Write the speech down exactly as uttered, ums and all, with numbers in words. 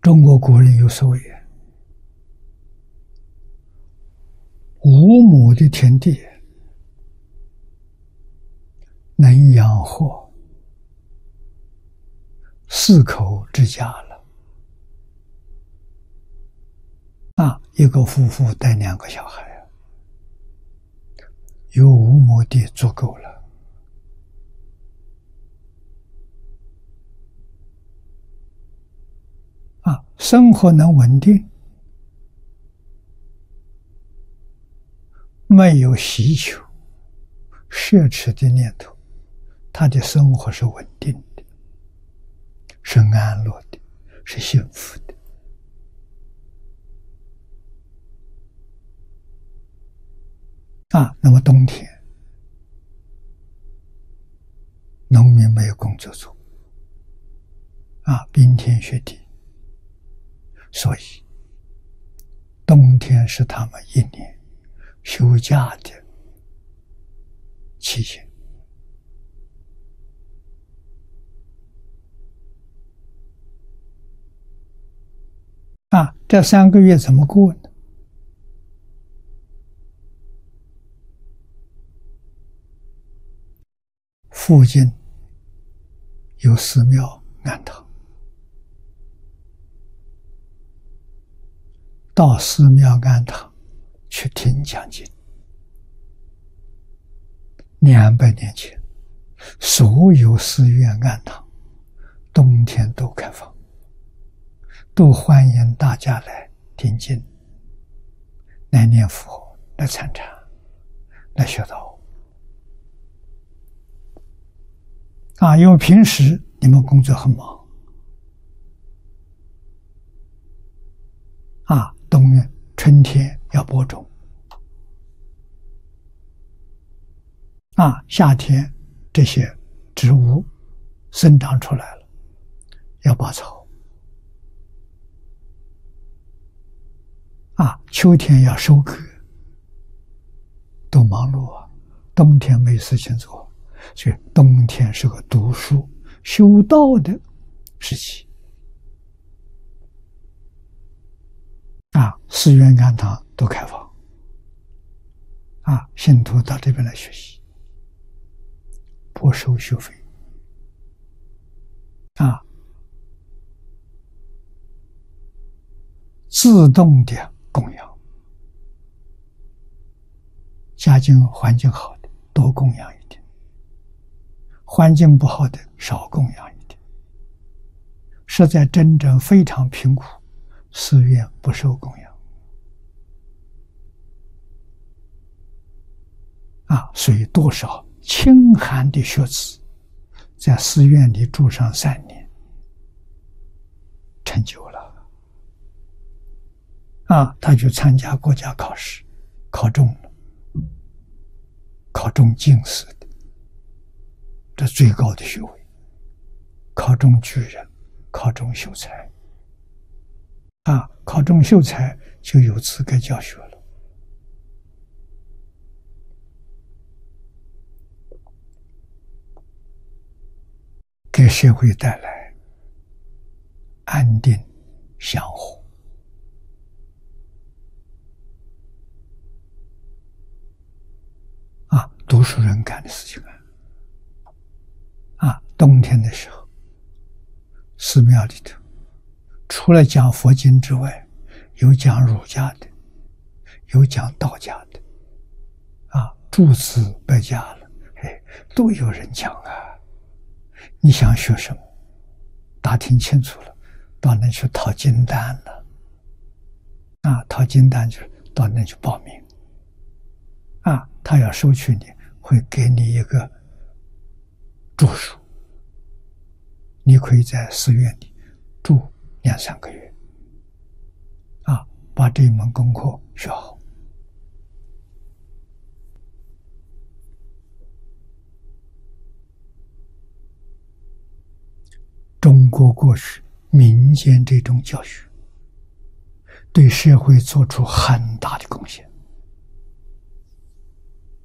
中国古人有所谓五亩的田地能养活四口之家了。啊，一个夫妇带两个小孩，有五亩地足够了。啊，生活能稳定，没有希求、奢侈的念头，他的生活是稳定的，是安乐的，是幸福的。啊，那么冬天，农民没有工作做，啊，冰天雪地，所以冬天是他们一年休假的期间。啊，这三个月怎么过呢？附近有寺庙庵堂，到寺庙庵堂去听讲经。两百年前，所有寺院庵堂冬天都开放，都欢迎大家来听经、来念佛、来参禅、来学道。啊，因为平时你们工作很忙，啊，冬春天要播种，啊，夏天这些植物生长出来了，要拔草，啊，秋天要收割，都忙碌啊，冬天没事情做。所以冬天是个读书修道的时期。啊，寺院庵堂都开放，啊，信徒到这边来学习，不收学费。啊，自动的供养，家境环境好的多供养一点，环境不好的少供养一点，实在真正非常贫苦，寺院不受供养。啊，所以多少清寒的学子在寺院里住上三年，成就了。啊，他去参加国家考试，考中了，考中进士的。这最高的学位，考中举人，考中秀才，啊，考中秀才就有资格教学了。给社会带来安定祥和。啊，读书人干的事情啊。啊，冬天的时候，寺庙里头除了讲佛经之外，有讲儒家的，有讲道家的，啊，诸子百家了，哎，都有人讲啊。你想学什么，打听清楚了，到那去讨经单了。啊，讨经单就是到那去报名。啊，他要收取你，会给你一个住宿，你可以在寺院里住两三个月，啊，把这一门功课学好。中国过去民间这种教学，对社会做出很大的贡献。